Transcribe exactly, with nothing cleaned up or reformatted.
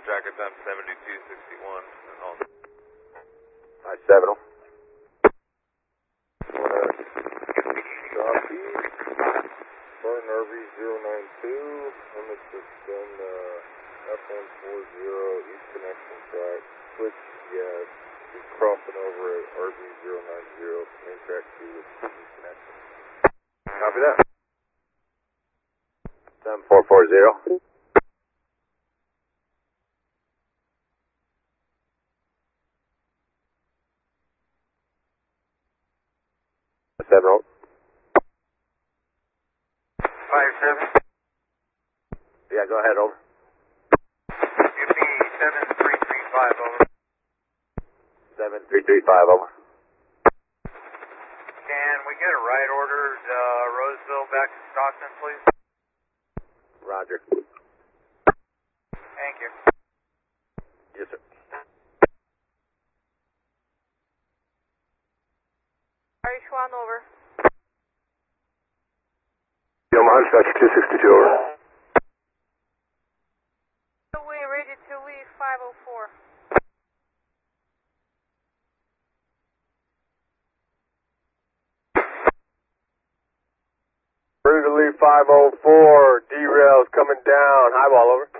tracker time seventy-two sixty-one. Nice seven. Copy. Burn R V zero nine two. Limits extend uh, F one forty east connection track. Switch gas. He's crossing over at R V zero nine zero. Main track two with east connection. Copy that. seven four four zero. Seven oh. Five seven. Yeah, go ahead, over. Give me seven three three five, over. Seven three three five, over. Can we get a ride order, uh, Roseville back to Stockton, please? Roger. Thank you. Yes, sir. Irish one, over. Yamaha, dispatch two sixty-two, over. We ready to leave five oh four. Ready to leave five oh four. Derails coming down. Highball, over.